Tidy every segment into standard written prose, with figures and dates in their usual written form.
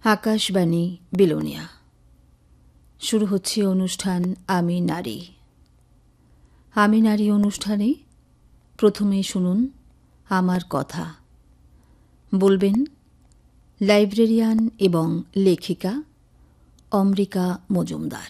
আকাশবাণী বিলোনিয়া। শুরু হচ্ছে অনুষ্ঠান আমি নারী। আমি নারী অনুষ্ঠানে প্রথমে শুনুন আমার কথা। বলবেন লাইব্রেরিয়ান এবং লেখিকা অমৃকা মজুমদার।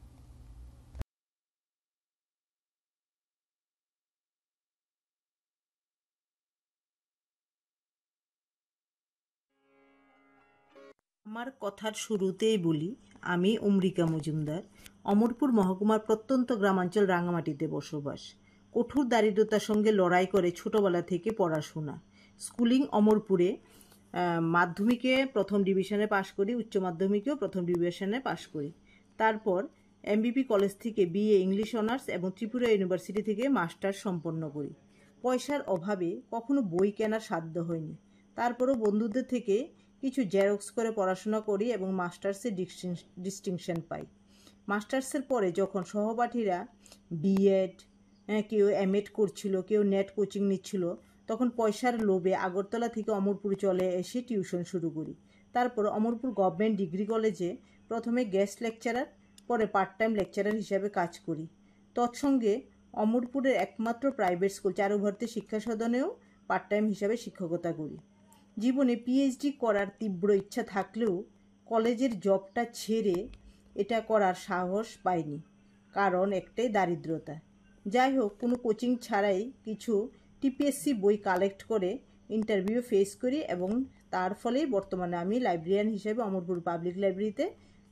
আমার কথার শুরুতেই বলি, আমি অমৃকা মজুমদার। অমরপুর মহকুমার প্রত্যন্ত গ্রামাঞ্চল রাঙামাটিতে বসবাস। কঠোর দারিদ্রতার সঙ্গে লড়াই করে ছোটবেলা থেকে পড়াশোনা। স্কুলিং অমরপুরে, মাধ্যমিকে প্রথম ডিভিশনে পাশ করি, উচ্চ মাধ্যমিকেও প্রথম ডিভিশনে পাশ করি। তারপর এমবিপি কলেজ থেকে বিএ ইংলিশ অনার্স এবং ত্রিপুরা ইউনিভার্সিটি থেকে মাস্টার্স সম্পন্ন করি। পয়সার অভাবে কখনো বই কেনার সাধ্য হয়নি। তারপরও বন্ধুদের থেকে কিছু জেরক্স করে পড়াশোনা করি এবং মাস্টার্সের ডিস্টিংশন পাই। মাস্টার্সের পরে যখন সহপাঠীরা বিএড, কেউ এমএড করছিল, কেউ নেট কোচিং নিচ্ছিল, তখন পয়সার লোভে আগরতলা থেকে অমরপুর চলে এসে টিউশন শুরু করি। তারপর অমরপুর গভর্নমেন্ট ডিগ্রি কলেজে প্রথমে গেস্ট লেকচারার, পরে পার্ট টাইম লেকচারার হিসাবে কাজ করি। তৎসঙ্গে অমরপুরের একমাত্র প্রাইভেট স্কুল চারুভারতী শিক্ষা সদনেও পার্ট টাইম হিসাবে শিক্ষকতা করি। জীবনে পিএইচডি করার তীব্র ইচ্ছা থাকলেও কলেজের জবটা ছেড়ে এটা করার সাহস পাইনি, কারণ একটাই দারিদ্রতা। যাই হোক, কোনো কোচিং ছাড়াই কিছু টিপিএসসি বই কালেক্ট করে ইন্টারভিউ ফেস করি এবং তার ফলেই বর্তমানে আমি লাইব্রেরিয়ান হিসেবে অমরপুর পাবলিক লাইব্রেরিতে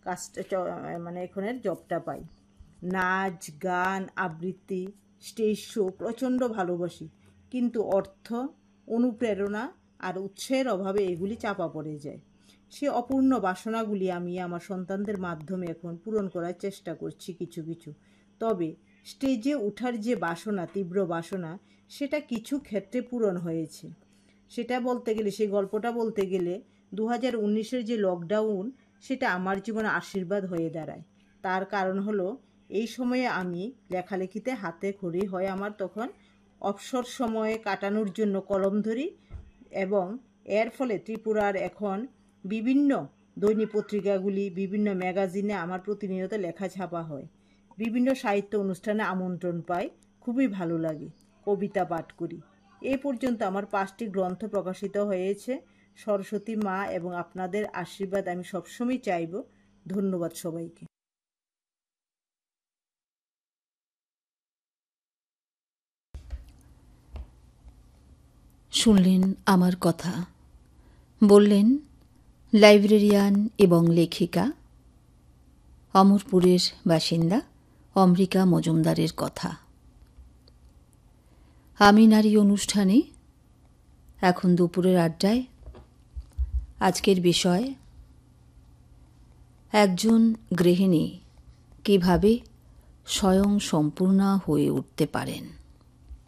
এখানের জবটা পাই। নাচ, গান, আবৃত্তি, স্টেজ শো প্রচণ্ড ভালোবাসি, কিন্তু অর্থ, অনুপ্রেরণা আর উৎসাহের অভাবে এগুলি চাপা পড়ে যায়। সে অপূর্ণ বাসনাগুলি আমি আমার সন্তানদের মাধ্যমে এখন পূরণ করার চেষ্টা করছি কিছু কিছু। তবে স্টেজে ওঠার যে বাসনা, তীব্র বাসনা, সেটা কিছু ক্ষেত্রে পূরণ হয়েছে। সেটা বলতে গেলে, সেই গল্পটা বলতে গেলে 2019-এর যে লকডাউন, সেটা আমার জীবনে আশীর্বাদ হয়ে দাঁড়ায়। তার কারণ হলো, এই সময়ে আমি লেখালেখিতে হাতে খড়ি হয় আমার, তখন অবসর সময়ে কাটানোর জন্য কলম ধরি এবং এর ফলে ত্রিপুরার এখন বিভিন্ন দৈনিক পত্রিকাগুলি, বিভিন্ন ম্যাগাজিনে আমার প্রতিনিয়ত লেখা ছাপা হয়। বিভিন্ন সাহিত্য অনুষ্ঠানে আমন্ত্রণ পাই, খুবই ভালো লাগে। কবিতা পাঠ করি। এই পর্যন্ত আমার 5টি গ্রন্থ প্রকাশিত হয়েছে। সরস্বতী মা এবং আপনাদের আশীর্বাদ আমি সবসময় চাইব। ধন্যবাদ সবাইকে। শুনলেন আমার কথা। বললেন লাইব্রেরিয়ান এবং লেখিকা অমরপুরের বাসিন্দা অমৃকা মজুমদারের কথা। আমি নারী অনুষ্ঠানে এখন দুপুরের আড্ডায় আজকের বিষয় একজন গৃহিণী কিভাবে স্বয়ং সম্পূর্ণা হয়ে উঠতে পারেন।